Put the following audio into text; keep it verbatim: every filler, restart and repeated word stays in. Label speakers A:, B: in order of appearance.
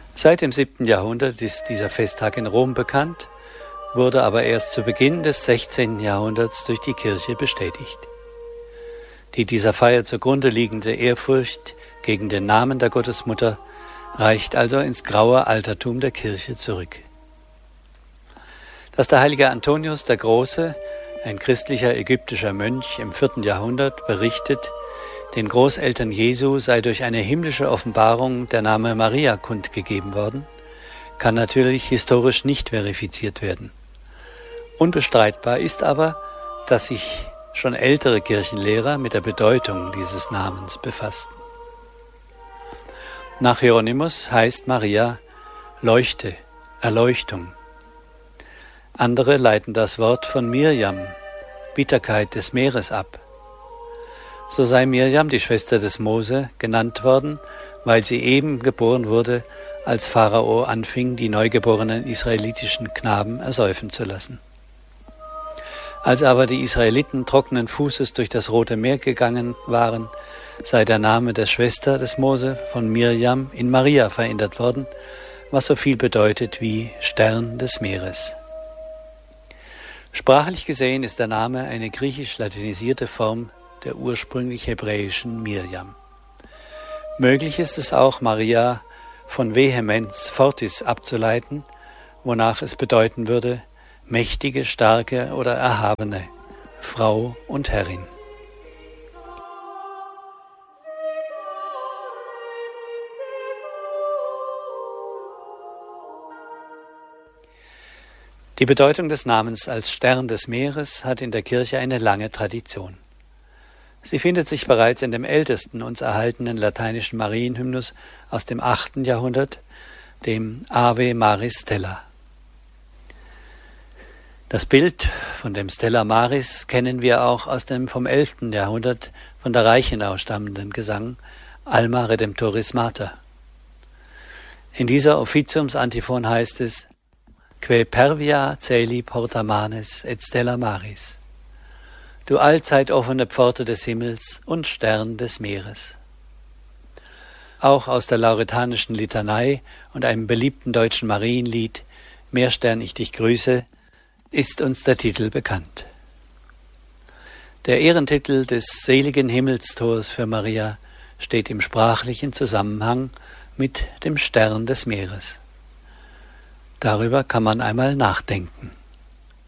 A: Seit dem siebten Jahrhundert ist dieser Festtag in Rom bekannt, wurde aber erst zu Beginn des sechzehnten Jahrhunderts durch die Kirche bestätigt. Die dieser Feier zugrunde liegende Ehrfurcht gegen den Namen der Gottesmutter reicht also ins graue Altertum der Kirche zurück. Dass der heilige Antonius der Große, ein christlicher ägyptischer Mönch im vierten Jahrhundert, berichtet, den Großeltern Jesu sei durch eine himmlische Offenbarung der Name Maria kundgegeben worden, kann natürlich historisch nicht verifiziert werden. Unbestreitbar ist aber, dass sich schon ältere Kirchenlehrer mit der Bedeutung dieses Namens befassten. Nach Hieronymus heißt Maria Leuchte, Erleuchtung. Andere leiten das Wort von Mirjam, Bitterkeit des Meeres, ab. So sei Mirjam, die Schwester des Mose, genannt worden, weil sie eben geboren wurde, als Pharao anfing, die neugeborenen israelitischen Knaben ersäufen zu lassen. Als aber die Israeliten trockenen Fußes durch das Rote Meer gegangen waren, sei der Name der Schwester des Mose von Mirjam in Maria verändert worden, was so viel bedeutet wie Stern des Meeres. Sprachlich gesehen ist der Name eine griechisch-latinisierte Form der ursprünglich hebräischen Mirjam. Möglich ist es auch, Maria von Vehemens fortis abzuleiten, wonach es bedeuten würde, mächtige, starke oder erhabene, Frau und Herrin. Die Bedeutung des Namens als Stern des Meeres hat in der Kirche eine lange Tradition. Sie findet sich bereits in dem ältesten uns erhaltenen lateinischen Marienhymnus aus dem achten Jahrhundert, dem Ave Maris Stella. Das Bild von dem Stella Maris kennen wir auch aus dem vom elften Jahrhundert von der Reichenau stammenden Gesang Alma Redemptoris Mater. In dieser Offiziumsantiphon heißt es: Que pervia celi porta manes et stella maris. Du allzeit offene Pforte des Himmels und Stern des Meeres. Auch aus der lauretanischen Litanei und einem beliebten deutschen Marienlied Meerstern, ich dich grüße, ist uns der Titel bekannt. Der Ehrentitel des seligen Himmelstors für Maria steht im sprachlichen Zusammenhang mit dem Stern des Meeres. Darüber kann man einmal nachdenken.